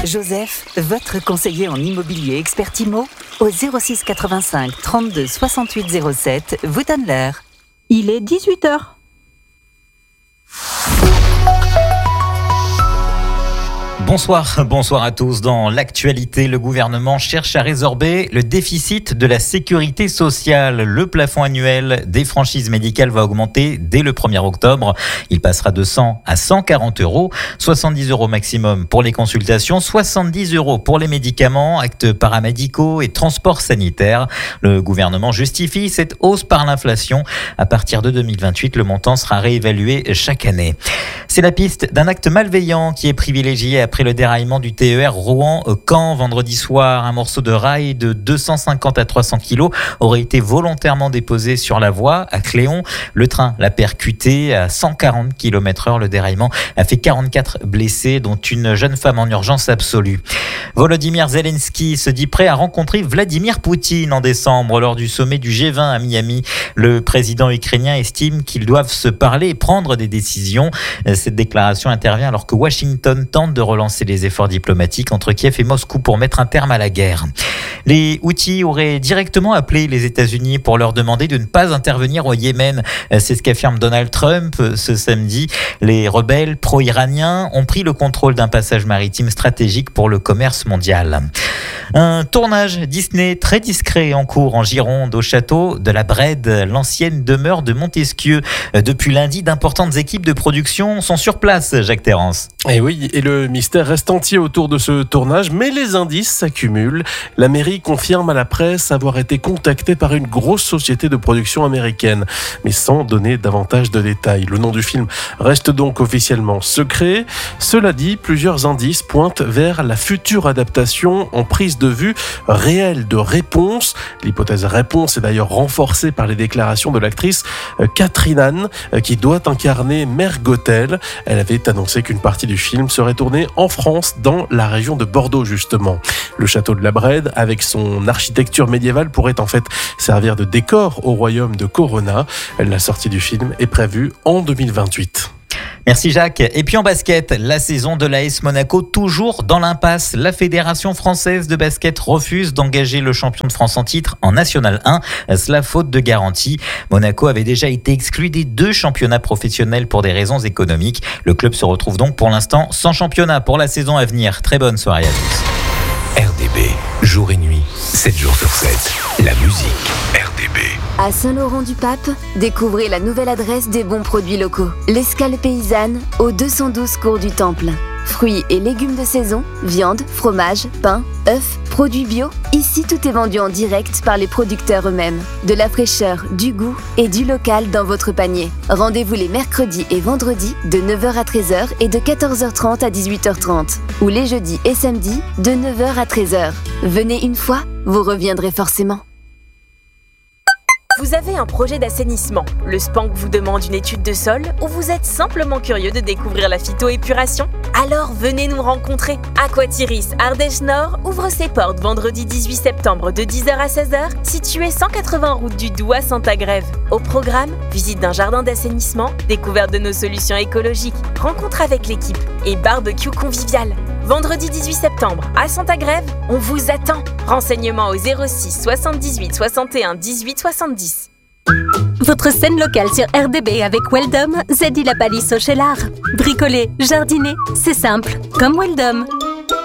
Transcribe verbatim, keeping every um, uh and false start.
Joseph, votre conseiller en immobilier expert IMO, au zéro six quatre-vingt-cinq trente-deux soixante-huit zéro sept, vous donne l'heure. Il est dix-huit heures. Bonsoir, bonsoir à tous. Dans l'actualité, le gouvernement cherche à résorber le déficit de la sécurité sociale. Le plafond annuel des franchises médicales va augmenter dès le premier octobre. Il passera de cent à cent quarante euros, soixante-dix euros maximum pour les consultations, soixante-dix euros pour les médicaments, actes paramédicaux et transports sanitaires. Le gouvernement justifie cette hausse par l'inflation. À partir de deux mille vingt-huit, le montant sera réévalué chaque année. C'est la piste d'un acte malveillant qui est privilégié après le déraillement du T E R Rouen-Caen vendredi soir. Un morceau de rail de deux cent cinquante à trois cents kilos aurait été volontairement déposé sur la voie à Cléon. Le train l'a percuté à cent quarante kilomètres heure. Le déraillement a fait quarante-quatre blessés, dont une jeune femme en urgence absolue. Volodymyr Zelensky se dit prêt à rencontrer Vladimir Poutine en décembre lors du sommet du G vingt à Miami. Le président ukrainien estime qu'ils doivent se parler et prendre des décisions. Cette déclaration intervient alors que Washington tente de relancer les efforts diplomatiques entre Kiev et Moscou pour mettre un terme à la guerre. Les Houthis auraient directement appelé les États-Unis pour leur demander de ne pas intervenir au Yémen. C'est ce qu'affirme Donald Trump ce samedi. Les rebelles pro-iraniens ont pris le contrôle d'un passage maritime stratégique pour le commerce mondial. Un tournage Disney très discret en cours en Gironde au château de la Brède, l'ancienne demeure de Montesquieu. Depuis lundi, d'importantes équipes de production sont sur place, Jacques Terrance. Et oui, et le mystère reste entier autour de ce tournage, mais les indices s'accumulent. La mairie confirme à la presse avoir été contactée par une grosse société de production américaine, mais sans donner davantage de détails. Le nom du film reste donc officiellement secret. Cela dit, plusieurs indices pointent vers la future adaptation en prise de vue réelle de Réponse. L'hypothèse Réponse est d'ailleurs renforcée par les déclarations de l'actrice Catherine Anne, qui doit incarner Mère Gothel. Elle avait annoncé qu'une partie du film serait tournée en France, dans la région de Bordeaux justement. Le château de la Brède, avec son architecture médiévale, pourrait en fait servir de décor au royaume de Corona. La sortie du film est prévue en deux mille vingt-huit. Merci Jacques. Et puis en basket, la saison de l'A S Monaco toujours dans l'impasse. La Fédération française de basket refuse d'engager le champion de France en titre en National un. Cela faute de garantie. Monaco avait déjà été exclu des deux championnats professionnels pour des raisons économiques. Le club se retrouve donc pour l'instant sans championnat pour la saison à venir. Très bonne soirée à tous. R D B, jour et nuit, sept jours sur sept. La musique, R D B. À Saint-Laurent-du-Pape, découvrez la nouvelle adresse des bons produits locaux. L'Escale paysanne, au deux cent douze cours du Temple. Fruits et légumes de saison, viande, fromage, pain, œufs, produits bio. Ici, tout est vendu en direct par les producteurs eux-mêmes. De la fraîcheur, du goût et du local dans votre panier. Rendez-vous les mercredis et vendredis de neuf heures à treize heures et de quatorze heures trente à dix-huit heures trente. Ou les jeudis et samedis de neuf heures à treize heures. Venez une fois, vous reviendrez forcément. Vous avez un projet d'assainissement, le Spank vous demande une étude de sol ou vous êtes simplement curieux de découvrir la phytoépuration? Alors venez nous rencontrer. Aquatiris Ardèche Nord ouvre ses portes vendredi dix-huit septembre de dix heures à seize heures, situé cent quatre-vingts route du Doubs à Saint-Agrève. Au programme, visite d'un jardin d'assainissement, découverte de nos solutions écologiques, rencontre avec l'équipe et barbecue convivial. Vendredi dix-huit septembre, à Saint-Agrève, on vous attend. Renseignements au zéro six soixante-dix-huit soixante et un dix-huit soixante-dix. Votre scène locale sur R D B avec Weldom, Zeddy la palisse au Cheylard. Bricoler, jardiner, c'est simple, comme Weldom.